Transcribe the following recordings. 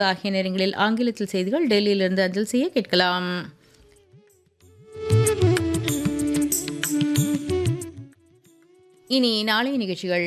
ஆகிய நேரங்களில் ஆங்கிலத்தில் செய்திகள் டெல்லியிலிருந்து அஞ்சல் செய்ய கேட்கலாம். இனி நாளைய நிகழ்ச்சிகள்.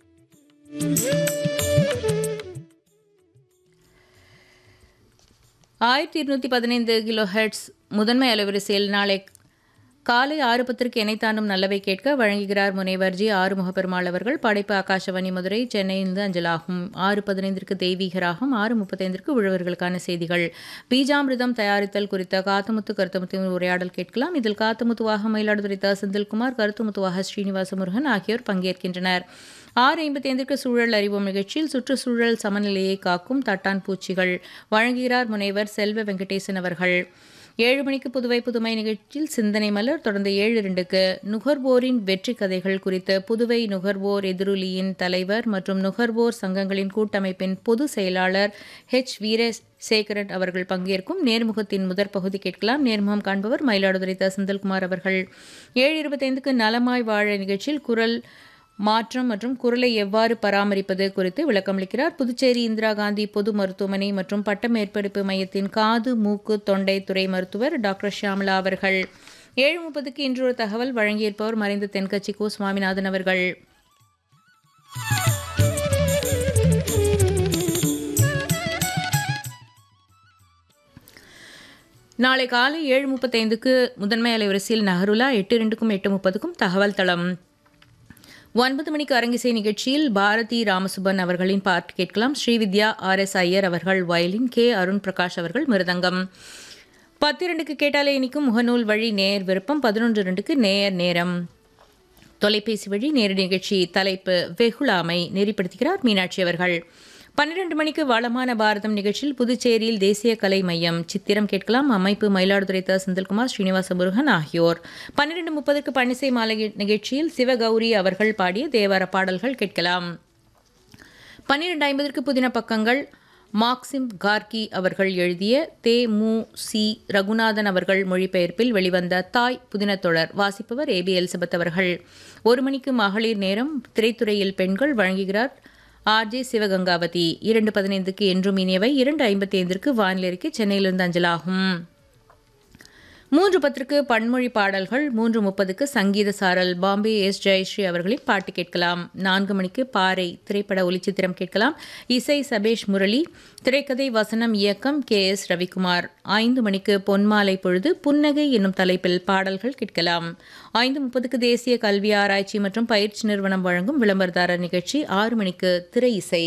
1215 கிலோ ஹெர்ட்ஸ் முதன்மை அலைவரிசையில் நாளை காலை 6:10 இணைத்தாண்டும் நல்லவை கேட்க வழங்குகிறார் முனைவர் ஜி ஆறுமுகப்பெருமாள் அவர்கள். படைப்பு ஆகாஷவாணி மதுரை, சென்னையிலிருந்து அஞ்சலாகும். 6:15 தெய்வீகராகும். 6:35 உழவர்களுக்கான செய்திகள். பீஜாமிர்தம் தயாரித்தல் குறித்த காத்தமுத்து கருத்தமுத்துவின் உரையாடல் கேட்கலாம். இதில் காத்தமுத்துவாக மயிலாடுதுறை த. செந்தில்குமார், கருத்துமுத்துவாக ஸ்ரீனிவாச முருகன் ஆகியோர் பங்கேற்கின்றனர். 6:55 சூழல் அறிவோம் நிகழ்ச்சியில் சுற்றுச்சூழல் சமநிலையை காக்கும் தட்டான் பூச்சிகள் வழங்குகிறார் முனைவர் செல்வ வெங்கடேசன் அவர்கள். 7 மணிக்கு புதுவை புதுமை நிகழ்ச்சியில் சிந்தனை மலர். தொடர்ந்து 7:02 நுகர்வோரின் வெற்றி கதைகள் குறித்து புதுவை நுகர்வோர் எதிரொலியின் தலைவர் மற்றும் நுகர்வோர் சங்கங்களின் கூட்டமைப்பின் பொதுச் செயலாளர் ஹெச். வீரசேகரன் அவர்கள் பங்கேற்கும் நேர்முகத்தின் முதற் பகுதி கேட்கலாம். நேர்முகம் காண்பவர் மயிலாடுதுறை த. செந்தில்குமார் அவர்கள். 7:25 நலமாய் வாழ நிகழ்ச்சியில் குரல் மாற்றம் மற்றும் குரலை எவ்வாறு பராமரிப்பது குறித்து விளக்கமளிக்கிறார் புதுச்சேரி இந்திரா காந்தி பொது மருத்துவமனை மற்றும் பட்ட மேற்படிப்பு மையத்தின் காது மூக்கு தொண்டை துறை மருத்துவர் டாக்டர் ஷியாமலா அவர்கள். 7:30 இன்றொரு தகவல் வழங்கியிருப்பவர் மறைந்த தென்கட்சி கோ. சுவாமிநாதன் அவர்கள். நாளை காலை 7:35 முதன்மை அலைவரிசையில் நகருலா, 8:02 8:30 தகவல் தளம். 9 மணிக்கு அரங்கிசை நிகழ்ச்சியில் பாரதி ராமசுப்பன் அவர்களின் பாட்டு கேட்கலாம். ஸ்ரீவித்யா ஆர்.எஸ். ஐயர் அவர்கள் வயலின், கே. அருண் பிரகாஷ் அவர்கள் மிருதங்கம். 10:02 கேட்டாலே இனிக்கும் முகநூல் வழி நேர் விருப்பம். 11:02 நேயர் நேரம். தொலைபேசி வழி நேரடி நிகழ்ச்சி. தலைப்பு வெகுளாமை. நெறிப்படுத்துகிறார் மீனாட்சி அவர்கள். 12 மணிக்கு வளமான பாரதம் நிகழ்ச்சியில் புதுச்சேரியில் தேசிய கலை மையம் சித்திரம் கேட்கலாம். அமைப்பு மயிலாடுதுறை த. செந்தில்குமார், ஸ்ரீனிவாச முருகன் ஆகியோர். 12:30 பணிசை மாலை நிகழ்ச்சியில் சிவகௌரி அவர்கள் பாடிய தேவார பாடல்கள் கேட்கலாம். 12:50 புதின பக்கங்கள். மாக்சிம் கார்கி அவர்கள் எழுதிய தே.மு.சி. ரகுநாதன் அவர்கள் மொழிபெயர்ப்பில் வெளிவந்த தாய் புதினத்தொடர் வாசிப்பவர் ஏபி எலிசபெத் அவர்கள். 1 மணிக்கு மகளிர் நேரம். திரைத்துறையில் பெண்கள் வழங்குகிறார் ஆர்.ஜே. சிவகங்காவதி. 2:15 என்றும் இனியவை. 2:55 வானிலை சென்னையிலிருந்து அஞ்சலாகும். 3:10 பன்மொழி பாடல்கள். 3:30 சங்கீத சாரல். பாம்பே எஸ். ஜெயஸ்ரீ அவர்களின் பாட்டு கேட்கலாம். 4 மணிக்கு பாறை திரைப்பட ஒளிச்சித்திரம் கேட்கலாம். இசை சபேஷ் முரளி. திரைக்கதை வசனம் இயக்கம் கே. எஸ். ரவிக்குமார். 5 மணிக்கு பொன்மாலை பொழுது. புன்னகை என்னும் தலைப்பில் பாடல்கள் கேட்கலாம். 5:30 தேசிய கல்வி ஆராய்ச்சி மற்றும் பயிற்சி நிறுவனம் வழங்கும் விளம்பரதாரர் நிகழ்ச்சி. 6 மணிக்கு திரை இசை.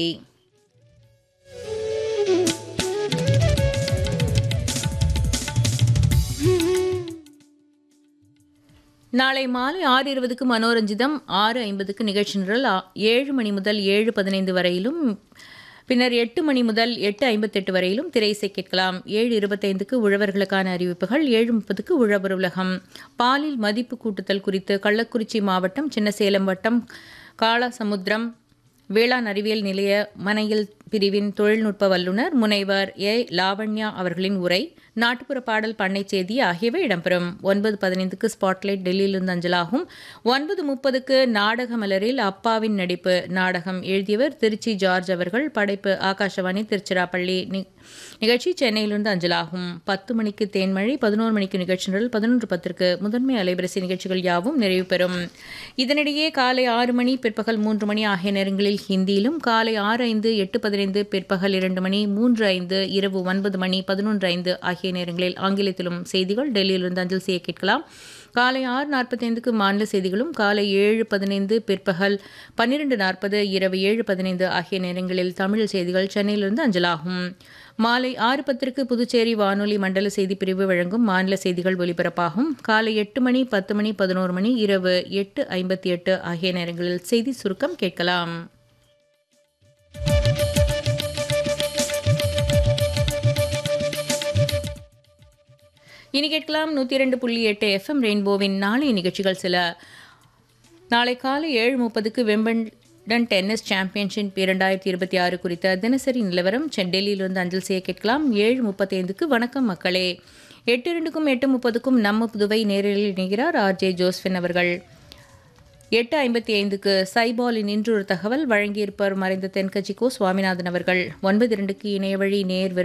நாளை மாலை 6:20 மனோரஞ்சிதம். 6:50 நிகழ்ச்சி நிரல். 7 மணி முதல் 7:15 வரையிலும், பின்னர் 8 மணி முதல் 8:58 வரையிலும் திரை இசை கேட்கலாம். 7:25 உழவர்களுக்கான அறிவிப்புகள். 7:30 உழவர் உலகம். பாலில் மதிப்பு கூட்டுதல் குறித்து கள்ளக்குறிச்சி மாவட்டம் சின்னசேலம் வட்டம் காளசமுத்திரம் வேளாண் அறிவியல் நிலைய மனையில் பிரிவின் தொழில்நுட்ப வல்லுநர் முனைவர் ஏ. லாவண்யா அவர்களின் உரை, நாட்டுப்புற பாடல், பண்ணை செய்தி ஆகியவை இடம்பெறும். 9:15 ஸ்பாட்லைட் டெல்லியிலிருந்து அஞ்சலாகும். 9:30 நாடக மலரில் அப்பாவின் நடிப்பு நாடகம் எழுதியவர் திருச்சி ஜார்ஜ் அவர்கள். படைப்பு ஆகாஷவாணி திருச்சிராப்பள்ளி. நிகழ்ச்சி சென்னையிலிருந்து அஞ்சலாகும். 10 மணிக்கு தேன்மழை. 11 மணிக்கு நிகழ்ச்சி நிரல். 11:10 முதன்மை அலைவரிசை நிகழ்ச்சிகள் யாவும் நிறைவு பெறும். இதனிடையே காலை 6 மணி, பிற்பகல் 3 மணி ஆகிய நேரங்களில் ஹிந்தியிலும், காலை 6:05 8:15 பிற்பகல் 2 மணி 3:05 இரவு 9 மணி 11:05 ஆகிய நேரங்களில் ஆங்கிலத்திலும் செய்திகள் டெல்லியிலிருந்து அஞ்சல் செய்ய கேட்கலாம். காலை 6:45 மாநில செய்திகளும், காலை 7:15 பிற்பகல் 12:40 இரவு 7:15 ஆகிய நேரங்களில் தமிழ் செய்திகள் சென்னையிலிருந்து அஞ்சலாகும். மாலை 6:10 புதுச்சேரி வானொலி மண்டல செய்திப் பிரிவு வழங்கும் மாநில செய்திகள் ஒலிபரப்பாகும். காலை 8 மணி 10 மணி 11 மணி இரவு 8:58 ஆகிய நேரங்களில் செய்தி சுருக்கம் கேட்கலாம். இனி கேட்கலாம் 102.8 FM ரெயின்போவின் நாளைய நிகழ்ச்சிகள் சில. நாளை காலை 7:30 விம்பிள்டன் டென்னிஸ் சாம்பியன்ஷிப் 2026 குறித்த தினசரி நிலவரம் டெல்லியிலிருந்து அஞ்சல் செய்ய கேட்கலாம். 7:35 வணக்கம் மக்களே. 8:02 8:30 நம்ம புதுவை நேரில் இணைகிறார் ஆர்.ஜே. ஜோஸ்பின் அவர்கள். 8:55க்கு சைபாலின் இன்றொரு தகவல் வழங்கியிருப்பவர் மறைந்த தென்கட்சி கோ சுவாமிநாதன் அவர்கள். 9:02க்கு இணையவழி நேர்